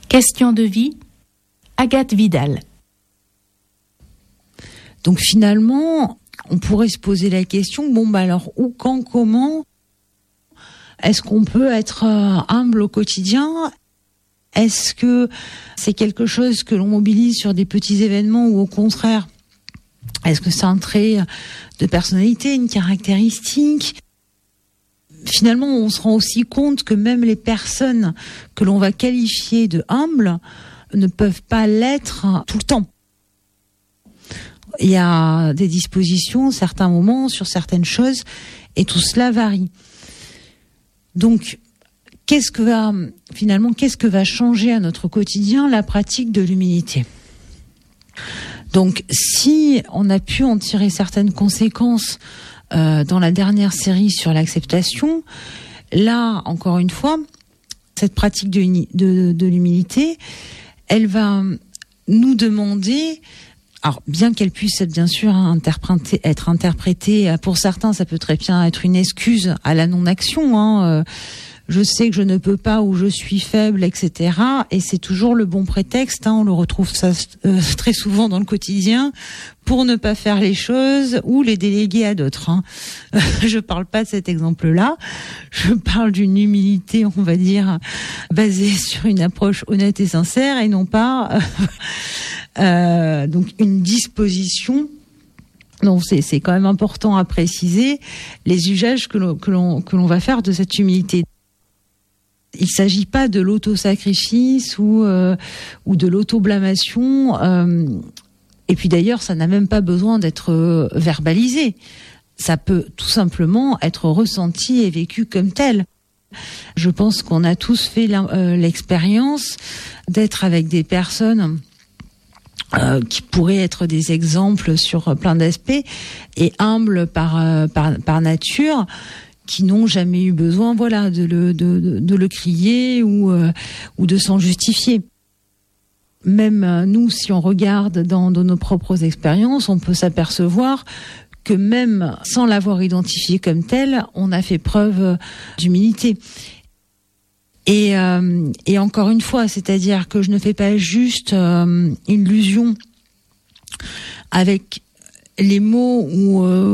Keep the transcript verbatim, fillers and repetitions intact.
Question de vie, Agathe Vidal. Donc finalement, on pourrait se poser la question, bon bah alors où, quand, comment est-ce qu'on peut être euh, humble au quotidien ? Est-ce que c'est quelque chose que l'on mobilise sur des petits événements ou au contraire, est-ce que c'est un trait de personnalité, une caractéristique ? Finalement, on se rend aussi compte que même les personnes que l'on va qualifier de humbles ne peuvent pas l'être tout le temps. Il y a des dispositions, certains moments, sur certaines choses, et tout cela varie. Donc, qu'est-ce que va, finalement, qu'est-ce que va changer à notre quotidien la pratique de l'humilité ? Donc, si on a pu en tirer certaines conséquences euh, dans la dernière série sur l'acceptation, là, encore une fois, cette pratique de, de, de l'humilité, elle va nous demander, alors bien qu'elle puisse être bien sûr interprétée, être interprétée, pour certains, ça peut très bien être une excuse à la non-action, hein, euh, je sais que je ne peux pas ou je suis faible, et cetera. Et c'est toujours le bon prétexte, hein, on le retrouve ça euh, très souvent dans le quotidien, pour ne pas faire les choses ou les déléguer à d'autres. Hein. Euh, je parle pas de cet exemple-là, je parle d'une humilité, on va dire, basée sur une approche honnête et sincère et non pas euh, euh, donc une disposition. Donc c'est, c'est quand même important à préciser les usages que l'on, que l'on, que l'on va faire de cette humilité. Il s'agit pas de l'auto-sacrifice ou euh, ou de l'auto-blâmation. Euh, et puis d'ailleurs, ça n'a même pas besoin d'être euh, verbalisé. Ça peut tout simplement être ressenti et vécu comme tel. Je pense qu'on a tous fait euh, l'expérience d'être avec des personnes euh, qui pourraient être des exemples sur plein d'aspects et humbles par euh, par, par nature, qui n'ont jamais eu besoin, voilà, de le de de, de le crier ou euh, ou de s'en justifier. Même euh, nous, si on regarde dans, dans nos propres expériences, on peut s'apercevoir que même sans l'avoir identifié comme tel, on a fait preuve d'humilité. Et euh, et encore une fois, c'est-à-dire que je ne fais pas juste euh, illusion avec les mots ou euh,